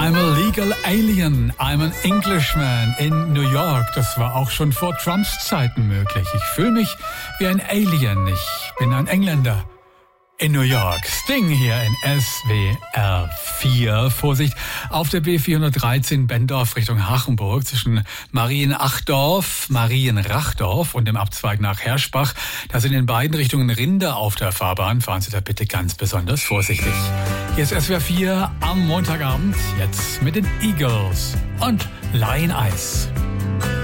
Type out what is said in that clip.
I'm a legal alien, I'm an Englishman in New York. Das war auch schon vor Trumps Zeiten möglich. Ich fühle mich wie ein Alien. Ich bin ein Engländer in New York. Sting hier in SWR 4. Vorsicht, auf der B413 Benndorf Richtung Hachenburg zwischen Marienrachdorf und dem Abzweig nach Herschbach. Da sind in beiden Richtungen Rinder auf der Fahrbahn. Fahren Sie da bitte ganz besonders vorsichtig. Hier ist SWR 4 am Montagabend. Jetzt mit den Eagles und Lion Eyes.